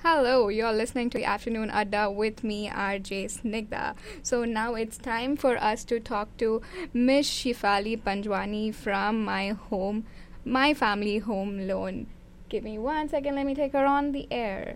Hello, you're listening to the Afternoon Adda with me, RJ Snigdha. So now it's time for us to talk to Miss Shifali Panjwani from my family home loan. Give me 1 second, let me take her on the air.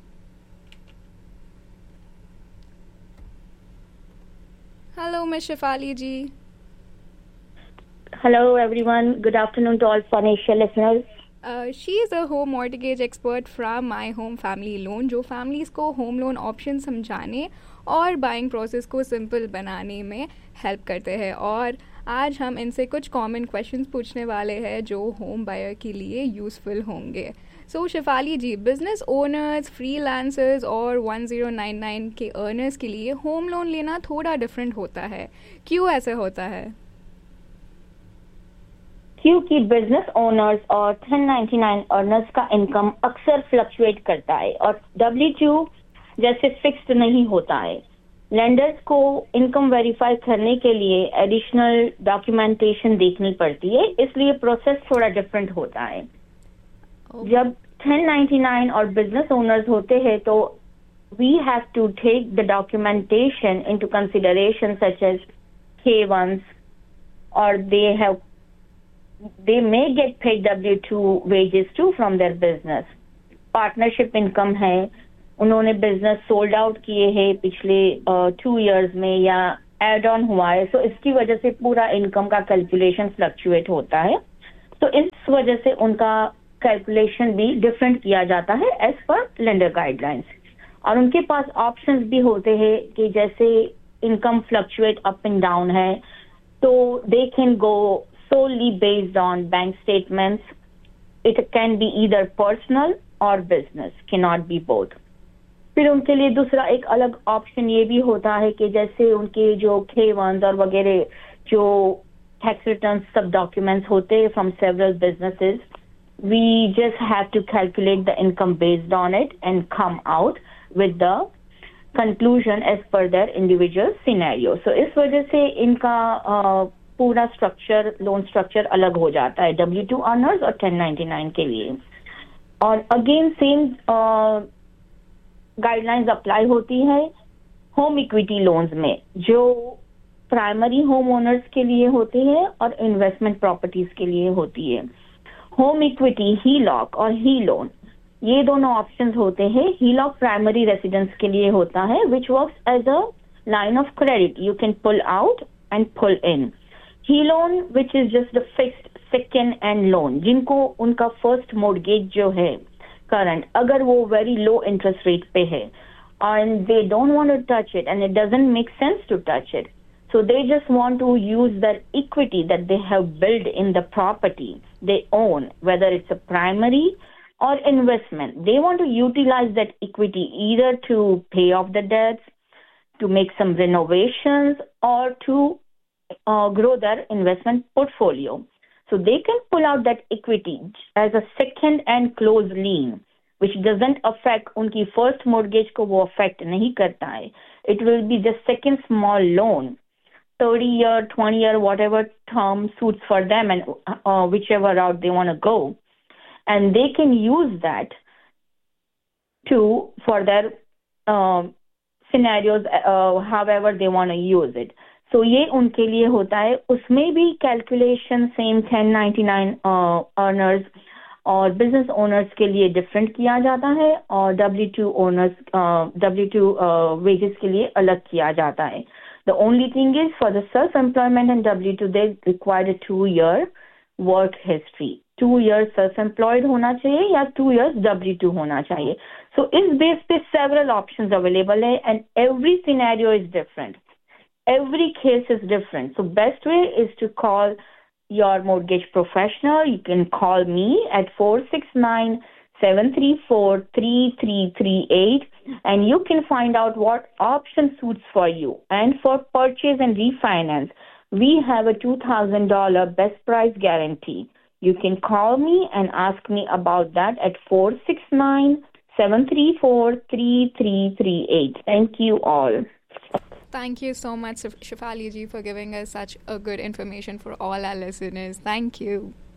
Hello, Miss Shifali ji. Hello, everyone. Good afternoon to all financial listeners. She is a home mortgage expert from My Home Family Loan जो families को home loan option समझाने और buying process को simple बनाने में help करते हैं और आज हम इनसे कुछ common questions पूछने वाले हैं जो home buyer के लिए useful होंगे. So शिफाली जी, business owners, freelancers और 1099 के earners के लिए home loan लेना थोड़ा different होता है. क्यों ऐसे होता है? क्योंकि बिजनेस ओनर्स और 1099 अर्नर्स का इनकम अक्सर फ्लक्चुएट करता है और W2 जैसे फिक्स्ड नहीं होता है. लेंडर्स को इनकम वेरीफाई करने के लिए एडिशनल डॉक्यूमेंटेशन देखनी पड़ती है, इसलिए प्रोसेस थोड़ा डिफरेंट होता है. जब 1099 और बिजनेस ओनर्स होते हैं तो we have to take the documentation into consideration such as K1s और they may get paid W2 wages too from their business. Partnership income है, उन्होंने बिजनेस सोल्ड आउट किए हैं पिछले 2 years में या एड ऑन हुआ है, सो इसकी वजह से पूरा इनकम का कैलकुलेशन फ्लक्चुएट होता है. तो इस वजह से उनका कैलकुलेशन भी डिफरेंट किया जाता है एज पर लेंडर गाइडलाइंस. और उनके पास ऑप्शंस भी होते हैं कि जैसे income fluctuate up and down है तो they can go solely based on bank statements. It can be either personal or business, cannot be both. फिर उनके लिए दूसरा एक अलग ऑप्शन ये भी होता है कि जैसे उनके जो K1s और वगैरह जो tax returns सब documents होते हैं from several businesses, we just have to calculate the income based on it and come out with the conclusion as per their individual scenario. So इस वजह से इनका पूरा स्ट्रक्चर, लोन स्ट्रक्चर अलग हो जाता है W2 अर्नर्स और 1099 के लिए. और अगेन सेम गाइडलाइंस अप्लाई होती है होम इक्विटी लोन्स में जो प्राइमरी होम ओनर्स के लिए होती है और इन्वेस्टमेंट प्रॉपर्टीज के लिए होती है. होम इक्विटी, ही लॉक और ही लोन, ये दोनों ऑप्शंस होते हैं. ही लॉक प्राइमरी रेसिडेंस के लिए होता है which works as a line of credit, you can pull out and pull in. He loan which is just the fixed second and loan, जिनको उनका फर्स्ट मोर्गेज जो है करंट, अगर वो वेरी लो इंटरेस्ट रेट पे है and they don't want to touch it and it doesn't make sense to touch it, so they just want to use that equity that they have built in the property they own, whether it's a primary or investment. They want to utilize that equity either to pay off the debts, to make some renovations, or to grow their investment portfolio. So they can pull out that equity as a second and close lien, which doesn't affect unki first mortgage ko wo affect nahi karta hai. It will be just second small loan, 30-year, 20-year, whatever term suits for them and whichever route they want to go. And they can use that for their scenarios, however they want to use it. So ये उनके लिए होता है. उसमें भी calculation same 1099 earners और business owners के लिए डिफरेंट किया जाता है और W2 वेजेस के लिए अलग किया जाता है. The only thing is for the self-employment and W2 they require a 2-year work history. 2 years self-employed होना चाहिए या 2 years W2 होना चाहिए. So इस बेस पे several options available है and every scenario is different. Every case is different. So best way is to call your mortgage professional. You can call me at 469-734-3338 and you can find out what option suits for you. And for purchase and refinance, we have a $2,000 best price guarantee. You can call me and ask me about that at 469-734-3338. Thank you all. Thank you so much, Shifali ji, for giving us such a good information for all our listeners. Thank you.